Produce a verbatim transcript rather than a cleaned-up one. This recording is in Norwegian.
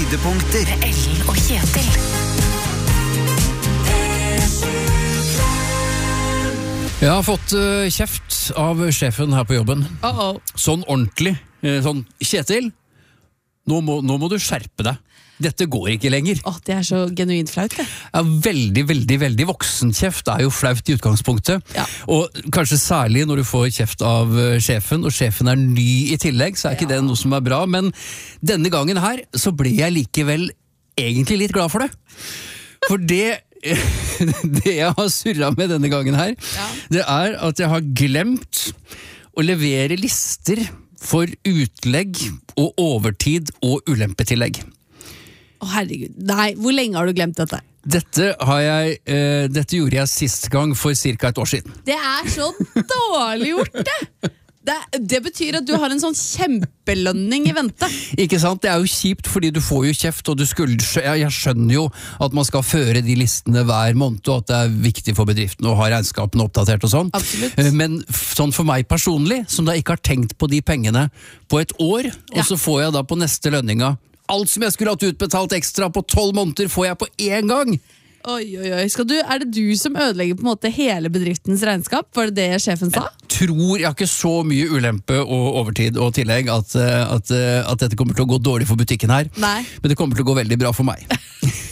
Høydepunkter. Ellen og Kjetil. Jeg har fått uh, kjeft av sjefen her på jobben. Uh-oh. Sånn ordentlig. Uh, sånn, Kjetil, nå må, nå må du skjerpe deg. Dette går ikke lenger. Åh, det er så genuint flaut, det. Ja, veldig, veldig, veldig voksenkjeft er jo flaut i utgangspunktet. Ja. Og kanskje særlig når du får kjeft av uh, sjefen, og sjefen er ny i tillegg, så er ikke Ja. det noe som er bra. Men denne gangen her, så ble jeg likevel egentlig litt glad for det. For det det jeg har surret med denne gangen her, Ja. det er at jeg har glemt å levere lister for utlegg og overtid og ulempetillegg. Å, herregud. Nei, hvor lenge har du glemt dette? Dette, har jeg, eh, dette gjorde jeg sist gang for cirka et år siden. Det er så dårlig gjort, det! Det, det betyr at du har en sånn kjempelønning i vente. Ikke sant? Det er jo kjipt, fordi du får jo kjeft, og du skulle, jeg skjønner jo at man skal føre de listene hver måned, og at det er viktig for bedriften å ha regnskapene oppdatert og sånn. Absolutt. Men sånn for meg personlig, som da ikke har tenkt på de pengene på et år, Ja. og så får jeg da på neste lønninga alt som jeg skulle hatt utbetalt ekstra på tolv måneder, får jeg på én gang! Oi, oi, oi. Skal du, er det du som ødelegger på en måte hele bedriftens regnskap? Var det det sjefen sa? Tror jeg har ikke så mye ulempe og overtid og tillegg at, at, at dette kommer til å gå dårlig for butikken her. Nei. Men det kommer til å gå veldig bra for meg.